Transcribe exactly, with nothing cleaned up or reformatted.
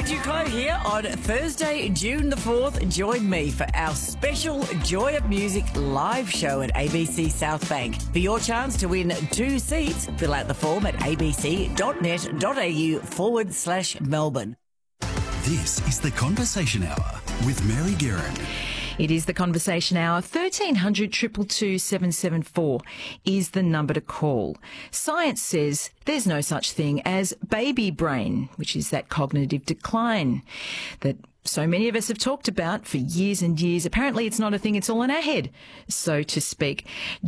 Duclos here on Thursday, June the fourth. Join me for our special Joy of Music live show at A B C South Bank. For your chance to win two seats, fill out the form at abc.net.au forward slash Melbourne. This is the Conversation Hour with Mary Guerin. It is the Conversation Hour. thirteen hundred, two two two, seven seven four is the number to call. Science says there's no such thing as baby brain, which is that cognitive decline that so many of us have talked about for years and years. Apparently it's not a thing, it's all in our head, so to speak.